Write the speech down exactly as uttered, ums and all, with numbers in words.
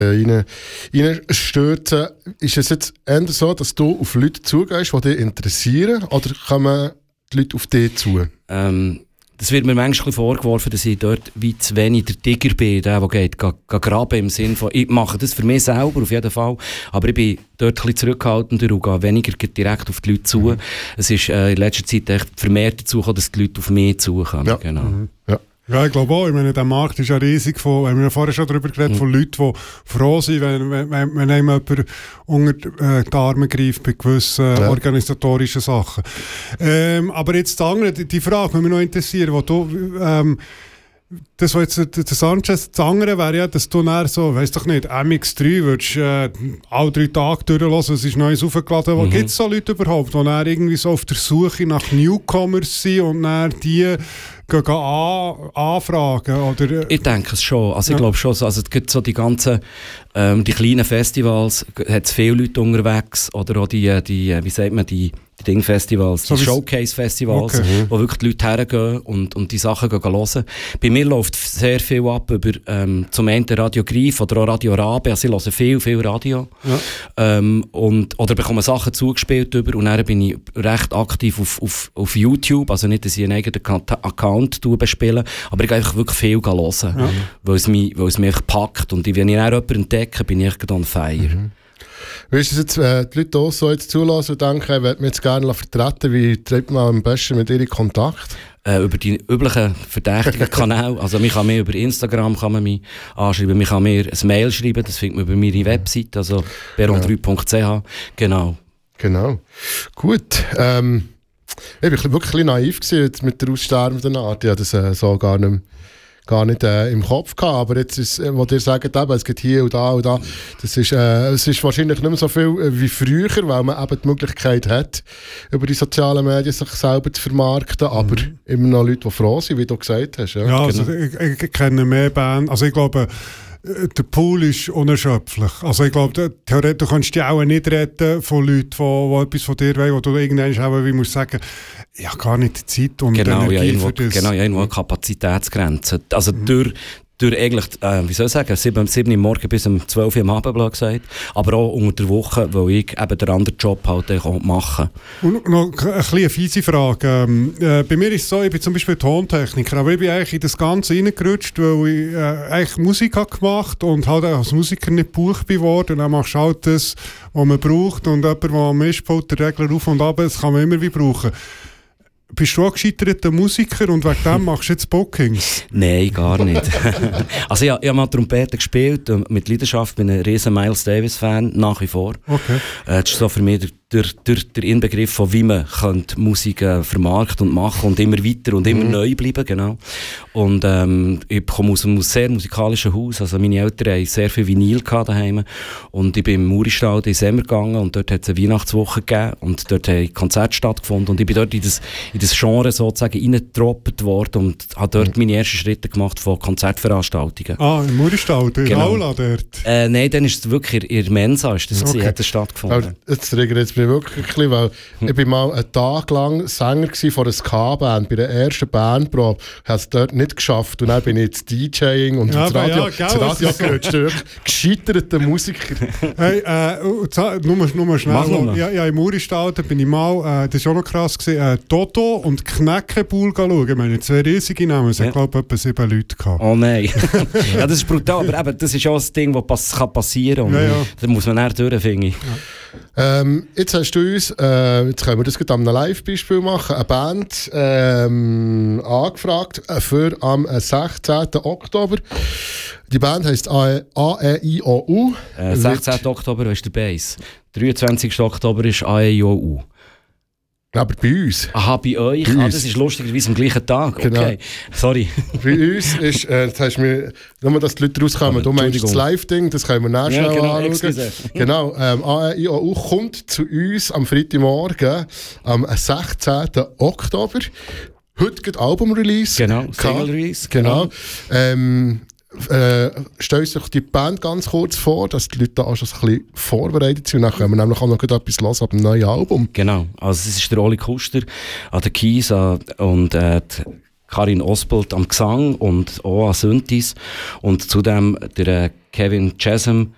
rein, reinstürzen. Ist es jetzt eher so, dass du auf Leute zugehst, die dich interessieren, oder kommen die Leute auf dich zu? Ähm, das wird mir manchmal vorgeworfen, dass ich dort wie zu wenig der Digger bin, der, der geht, geht, geht graben im Sinne von, ich mache das für mich selber auf jeden Fall, aber ich bin dort ein bisschen zurückhaltender und gehe weniger direkt auf die Leute zu. Mhm. Es ist äh, in letzter Zeit echt vermehrt dazu gekommen, dass die Leute auf mich zukommen. Ja. Genau. Mhm. Ja. Ja, ich glaube auch. Ich meine, der Markt ist ja riesig. Von, wir haben ja vorher schon darüber geredet, mhm. von Leuten, die froh sind, wenn, wenn, wenn, wenn einem jemand unter äh, die Arme greift bei gewissen ja. organisatorischen Sachen. Ähm, aber jetzt die, andere, die Frage, die mich noch interessiert, wo du... Ähm, das, was jetzt der Sanchez, das andere wäre ja, dass du nachher so, weiss doch nicht, M X drei würdest äh, alle drei Tage durchlassen, es ist Neues aufgeladen. Mhm. Gibt es so Leute überhaupt, die dann irgendwie so auf der Suche nach Newcomers sind und dann die gehen an, anfragen? Oder? Ich denke es schon. Also ich ja. glaube schon, also es gibt so die ganzen, ähm, die kleinen Festivals, hat es viele Leute unterwegs, oder auch die, die wie sagt man, die die Ding-Festivals, die so Showcase-Festivals, okay. wo wirklich die Leute hergehen und, und die Sachen gehen hören. Bei mir läuft sehr viel ab über ähm, zum einen Radio Greif oder auch Radio Rabe. Also ich höre viel, viel Radio. Ja. Ähm, und, oder bekomme Sachen zugespielt über und dann bin ich recht aktiv auf, auf, auf YouTube. Also nicht, dass ich einen eigenen Account bespiele, aber ich gehe einfach wirklich viel hören, ja. weil es mich, weil es mich packt. Und wenn ich dann jemanden entdecke, bin ich dann on fire. Mhm. Wie ist es jetzt, äh, die Leute auch so jetzt zulassen und denken, ich würde mich jetzt gerne vertreten, wie treibt man am besten mit ihnen Kontakt? Äh, über die üblichen verdächtigen Kanäle. Also man kann mir über Instagram kann man mich anschreiben, man kann mir ein Mail schreiben, das findet man über meine Website, also beron drei punkt c h. Genau. Genau. Gut. Ähm, ich war wirklich ein bisschen naiv gewesen mit der aussterbenden Art. Ich hatte das äh, so gar nicht gar nicht äh, im Kopf gehabt, aber jetzt ist, äh, wo ihr sagt, eben, es geht hier und da und da, das ist, äh, es ist wahrscheinlich nicht mehr so viel äh, wie früher, weil man eben die Möglichkeit hat, über die sozialen Medien sich selber zu vermarkten, mhm. aber immer noch Leute, die froh sind, wie du gesagt hast. Ja, ja also ich, ich kenne mehr Bands, also ich glaube, der Pool ist unerschöpflich. Also ich glaube, theoretisch du kannst dich auch nicht retten von Leuten, die, die etwas von dir wollen, wo du irgendwann auch, wie musst sagen, ich habe gar nicht die Zeit und genau, Energie ja, irgendwo, für das. Genau, ja, irgendwo eine Kapazitätsgrenze. Also mhm. durch durch eigentlich, äh, wie soll ich sagen, sieben Uhr morgens bis um zwölf Uhr am Abend, blöd gesagt. Aber auch unter der Woche, weil ich eben den anderen Job halt machen kann. Und noch eine kleine fiese Frage. Ähm, äh, bei mir ist es so, ich bin zum Beispiel Tontechniker, aber ich bin eigentlich in das Ganze reingerutscht, weil ich äh, eigentlich Musik habe gemacht und halt als Musiker nicht gebucht geworden. Und dann machst du halt das, was man braucht und jemand, der am Mischpult den Regler auf und ab, das kann man immer wieder brauchen. Bist du auch gescheiterter Musiker und wegen dem machst du jetzt Bookings? Nein, gar nicht. Also ich, ich habe mal Trompete gespielt, mit Leidenschaft, bin ein riesen Miles Davis-Fan, nach wie vor. Okay. Das ist so für mich der, der, der, der Inbegriff von wie man Musik äh, vermarkten und machen und immer weiter und immer mhm. neu bleiben, genau. Und ähm, ich komme aus einem sehr musikalischen Haus, also meine Eltern hatten sehr viel Vinyl daheim und ich bin im Muristall in Semmer gegangen und dort hat es eine Weihnachtswoche gegeben und dort haben Konzerte stattgefunden und ich bin dort in das, in das Genre sozusagen reingetroppt worden und habe dort mhm. meine ersten Schritte gemacht von Konzertveranstaltungen. Ah, im Muristall, in genau. Aula dort? Äh, nein, dann ist es wirklich in der Mensa, ist das okay. hat das stattgefunden. Aber jetzt triggert jetzt mich wirklich ein bisschen, weil hm. ich bin mal einen Tag lang Sänger von einer Ska-Band, bei der ersten Bandprobe, habe es dort nicht geschafft und dann bin ich jetzt DJing und ja, ins Radio, ja, ins Radio gerutscht. So. Gescheiterter Musiker. Hey, äh, nur, nur schnell. Noch. Ja, ja, im Muristall bin ich mal, äh, das war auch noch krass gewesen, äh, Toto und Knäckebull schauen. Ich meine, zwei riesige Namen, es ja. hat glaube ich etwa sieben Leute gehabt. Oh nein. Ja, das ist brutal, aber eben, das ist auch das Ding, das pass- kann passieren kann. Ja, ja. Da muss man näher durch, finde ich. Ja. Ähm, jetzt hast du uns, äh, jetzt können wir das gerade an einem Live-Beispiel machen, eine Band ähm, angefragt für am sechzehnten Oktober. Die Band heisst A E I O U. Äh, sechzehnten Oktober ist der Bass. dreiundzwanzigsten Oktober ist A E I O U. Aber bei uns. Aha, bei euch? Bei ah, uns. das ist lustigerweise am gleichen Tag. Okay, genau. Sorry. Bei uns ist, äh, das hast du mir, nur dass die Leute rauskommen, oh, du meinst das Live-Ding, das können wir nachher ja, genau, anschauen. Genau, ähm, A E I O U kommt zu uns am Freitagmorgen, am sechzehnten Oktober. Heute geht Album-Release. Genau, Single-Release. Genau. genau. Ähm, Äh, stell sich die Band ganz kurz vor, dass die Leute da auch schon ein bisschen vorbereitet sind. Und dann können wir nämlich auch noch etwas hören ab dem neuen Album. Genau, also es ist der Oli Kuster an der Keys an, und äh, Karin Osbold am Gesang und auch an Synthes. Und zudem der äh, Kevin Chesham